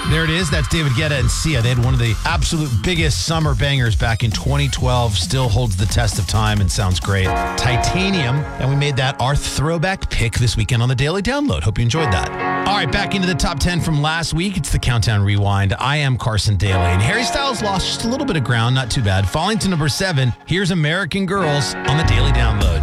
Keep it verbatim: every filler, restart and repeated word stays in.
There it is. That's David Guetta and Sia. They had one of the absolute biggest summer bangers back in twenty twelve. Still holds the test of time and sounds great. Titanium. And we made that our throwback pick this weekend on the Daily Download. Hope you enjoyed that. All right, back into the top ten from last week. It's the Countdown Rewind. I am Carson Daly. And Harry Styles lost just a little bit of ground. Not too bad. Falling to number seven, here's American Girls on the Daily Download.